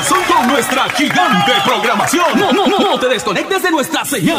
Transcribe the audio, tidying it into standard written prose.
corazón con nuestra gigante programación. No te desconectes de nuestra señal.